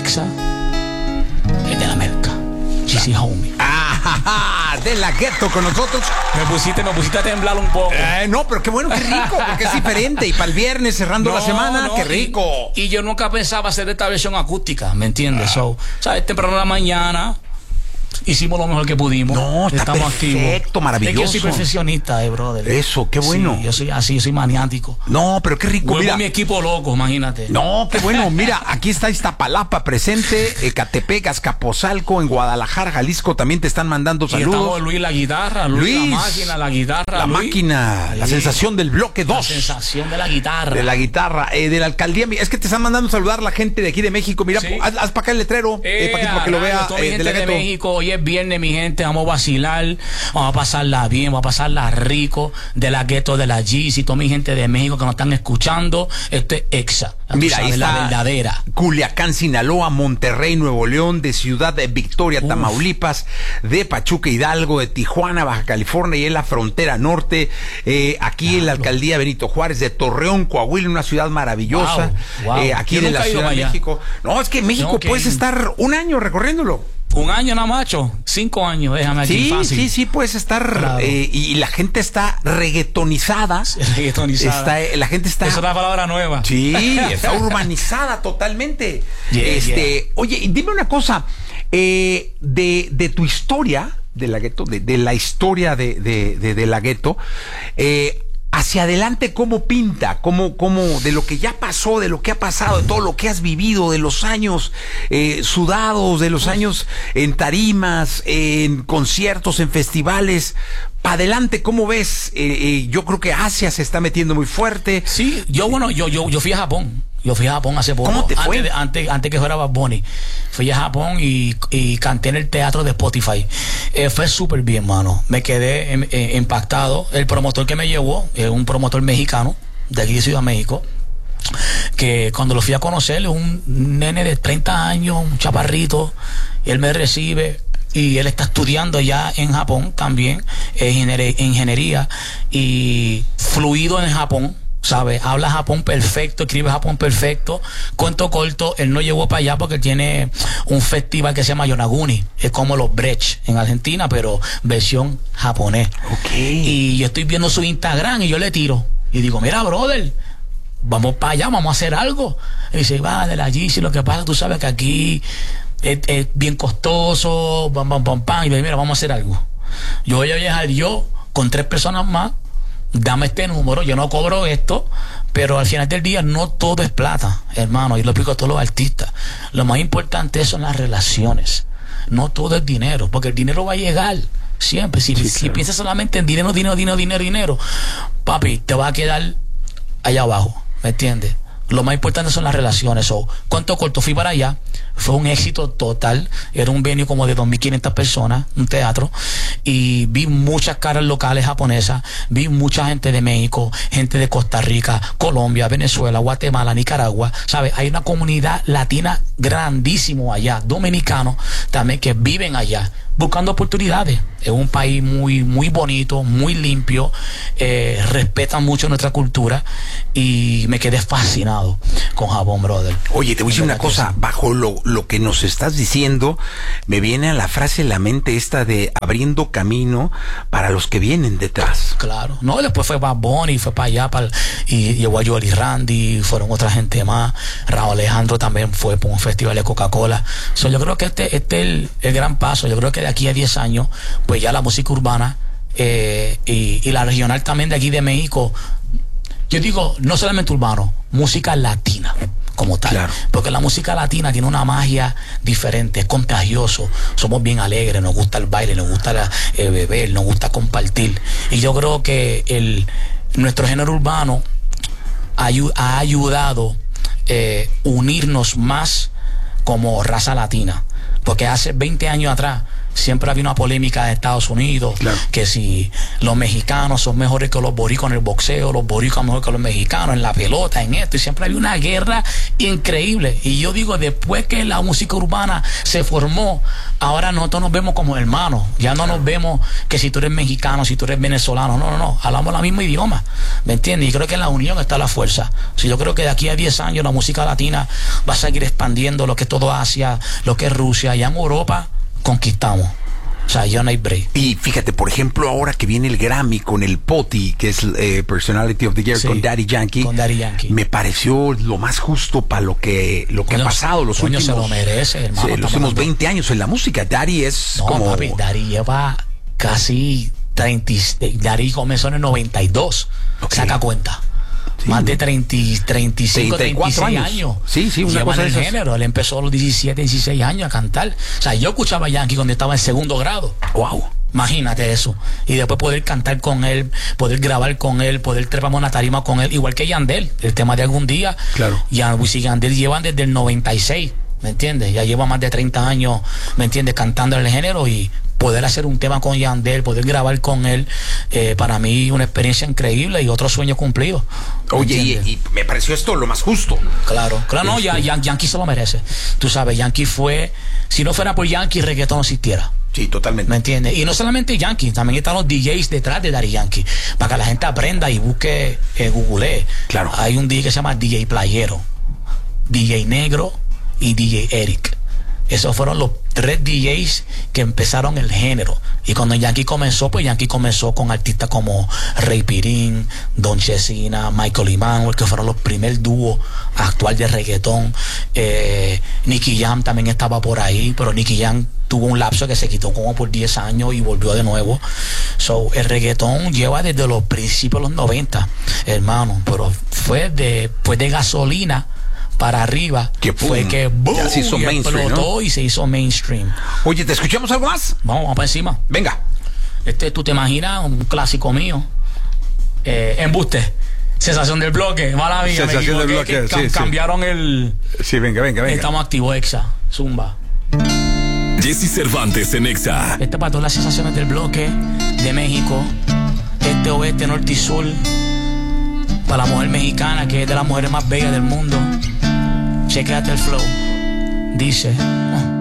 Exa, el de la merca. GC Homie. De la Ghetto con nosotros. Me pusiste a temblar un poco. No, pero qué bueno, qué rico, porque es diferente. Y para el viernes, cerrando la semana, qué rico. Y yo nunca pensaba hacer esta versión acústica, ¿me entiendes? ¿Sabes? Temprano en la mañana hicimos lo mejor que pudimos. No, está estamos perfecto, activos. maravilloso. Es que yo soy perfeccionista, brother. Eso, qué bueno. Sí, yo soy así, yo soy maniático. No, pero qué rico. Vuelvo mira a mi equipo loco, imagínate. No, qué bueno. Mira, aquí está Iztapalapa presente, Ecatepec, Azcapotzalco, en Guadalajara, Jalisco también te están mandando Y saludos. estamos Luis la guitarra, Luis la máquina, la guitarra. La Luis. máquina, la sensación del bloque 2. La sensación de la guitarra. De la guitarra, de la alcaldía. Es que te están mandando saludar la gente de aquí de México. Mira, Sí. haz para acá el letrero, para que lo vea. Toda mi gente la de Ghetto. México, hoy es viernes, mi gente, vamos a vacilar, vamos a pasarla bien, vamos a pasarla rico, de la Ghetto, de la Yeezy, toda mi gente de México que nos están escuchando, esto es Exa, Mira, ahí la está verdadera. Culiacán, Sinaloa, Monterrey, Nuevo León, de Ciudad de Victoria, Tamaulipas, de Pachuca, Hidalgo, de Tijuana, Baja California y en la frontera norte, aquí en la alcaldía Benito Juárez, de Torreón, Coahuila, una ciudad maravillosa, aquí Yo de nunca la he ido Ciudad de allá. México. No, es que México puedes estar un año recorriéndolo. Un año nada, macho, 5 años, déjame aquí fácil. Sí, puedes estar, Claro. y la gente está reggaetonizada. La gente está... Es una palabra nueva. Sí, está urbanizada totalmente. Yeah. Oye, y dime una cosa, de tu historia de la Ghetto, de la historia de la Ghetto, hacia adelante, ¿cómo pinta? ¿Cómo de lo que ya pasó, de lo que ha pasado, de todo lo que has vivido, de los años sudados, de los años en tarimas, en conciertos, en festivales? Para adelante, ¿cómo ves? Yo creo que Asia se está metiendo muy fuerte. Sí, yo fui a Japón. Yo fui a Japón hace poco. ¿Cómo te fue? Antes que fuera Bad Bunny. Fui a Japón y canté en el teatro de Spotify. Fue súper bien, mano. Me quedé impactado. El promotor que me llevó es un promotor mexicano de aquí de Ciudad de México, que cuando lo fui a conocer es un nene de 30 años, un chaparrito, y él me recibe. Y él está estudiando ya en Japón también, ingeniería, y fluido en Japón, ¿sabes? Habla Japón perfecto, escribe Japón perfecto. Cuento corto, él no llegó para allá porque él tiene un festival que se llama Yonaguni. Es como los Brecht en Argentina, pero versión japonés. Okay. Y yo estoy viendo su Instagram y yo le tiro. Y digo, mira, brother, vamos para allá, vamos a hacer algo. Y dice, va, de la Yeezy, lo que pasa, tú sabes que aquí es bien costoso, y mira, vamos a hacer algo. Yo voy a viajar con 3 personas más, dame este número, yo no cobro esto, pero al final del día no todo es plata, hermano, y lo explico a todos los artistas. Lo más importante son las relaciones, no todo es dinero, porque el dinero va a llegar siempre. Si piensas solamente en dinero, papi, te va a quedar allá abajo, ¿me entiendes? Lo más importante son las relaciones. Cuento corto, fui para allá, fue un éxito total. Era un venue como de 2.500 personas, un teatro, y vi muchas caras locales japonesas, vi mucha gente de México, gente de Costa Rica, Colombia, Venezuela, Guatemala, Nicaragua, ¿sabes? Hay una comunidad latina grandísimo allá, dominicanos también, que viven allá buscando oportunidades. Es un país muy, muy bonito, muy limpio, respetan mucho nuestra cultura, y me quedé fascinado con Japón, brother. Oye, te voy a decir una cosa, bajo lo que nos estás diciendo, me viene a la frase en la mente esta de abriendo camino para los que vienen detrás. Claro, no, después fue Bad Bunny, fue para allá, y llegó a Joel y Randy, fueron otra gente más. Raúl Alejandro también fue por un festival de Coca-Cola. Yo creo que este es el gran paso. Yo creo que de aquí a 10 años, pues ya la música urbana y la regional también de aquí de México, yo digo, no solamente urbano, música latina como tal, claro. Porque la música latina tiene una magia diferente, es contagioso, somos bien alegres, nos gusta el baile, nos gusta beber, nos gusta compartir, y yo creo que nuestro género urbano ha ayudado unirnos más como raza latina, porque hace 20 años atrás siempre había una polémica de Estados Unidos, claro, que si los mexicanos son mejores que los boricuas en el boxeo, los boricuas mejores que los mexicanos en la pelota, en esto, y siempre había una guerra increíble. Y yo digo, después que la música urbana se formó, ahora nosotros nos vemos como hermanos, ya no nos vemos que si tú eres mexicano, si tú eres venezolano, no, hablamos el mismo idioma, ¿me entiendes? Y creo que en la unión está la fuerza. Si yo creo que de aquí a 10 años la música latina va a seguir expandiendo lo que es todo Asia, lo que es Rusia, ya en Europa conquistamos. O sea, ya no hay break. Y fíjate, por ejemplo, ahora que viene el Grammy con el POTY, que es Personality of the Year, Sí, con Daddy Yankee, me pareció lo más justo para lo que ha pasado los últimos... se lo merece, hermano. Los últimos 20 años en la música. Daddy es no, como... papi, Daddy lleva casi 30... Daddy comenzó en el 92. Okay. Saca cuenta. Sí, más de 35, 36 años. Sí, una lleva cosa en el género. Él empezó a los 17, 16 años a cantar. O sea, yo escuchaba a Yankee cuando estaba en segundo grado. Wow. Imagínate eso. Y después poder cantar con él, poder grabar con él, poder trepar una tarima con él, igual que Yandel, el tema de Algún Día. Claro. Wisin y Yandel llevan desde el 96, ¿me entiendes? Ya lleva más de 30 años, ¿me entiendes? Cantando en el género, y poder hacer un tema con Yandel, poder grabar con él, para mí una experiencia increíble y otro sueño cumplido. Oye, y me pareció esto lo más justo. Claro, no, Yankee se lo merece. Tú sabes, Yankee fue, si no fuera por Yankee, reggaetón no existiera. Sí, totalmente. ¿Me entiendes? Y no solamente Yankee, también están los DJs detrás de Daddy Yankee, para que la gente aprenda y busque, googlee. Claro. Hay un DJ que se llama DJ Playero, DJ Negro y DJ Eric. Esos fueron los 3 DJs que empezaron el género. Y cuando Yankee comenzó, pues Yankee comenzó con artistas como Rey Pirín, Don Chesina, Michael Imán, que fueron los primer dúos actual de reggaetón. Nicky Jam también estaba por ahí, pero Nicky Jam tuvo un lapso que se quitó como por 10 años y volvió de nuevo. So, el reggaetón lleva desde los principios de los 90, hermano, pero fue de Gasolina para arriba, que fue que boom, ya se hizo mainstream, explotó, ¿no? Y se hizo mainstream. Oye, ¿te escuchamos algo más? Vamos para encima. Venga. Tú te imaginas un clásico mío, Embuste, Sensación del Bloque, mala mía, Sensación del Bloque, cambiaron el... Sí, venga. Estamos activos, Exa, Zumba. Jesse Cervantes en Exa. Para todas las sensaciones del bloque de México, este, oeste, norte y sur, para la mujer mexicana, que es de las mujeres más bellas del mundo. Chequéate el flow. Dice...